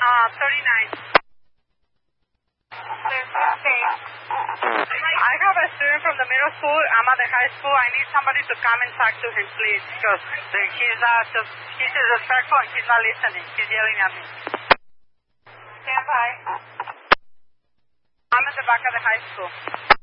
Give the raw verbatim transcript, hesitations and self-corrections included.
Uh, thirty-nine. I have a student from the middle school. I'm at the high school. I need somebody to come and talk to him, please, because he's not, he's disrespectful and he's not listening. He's yelling at me. Stand by. I'm at the back of the high school.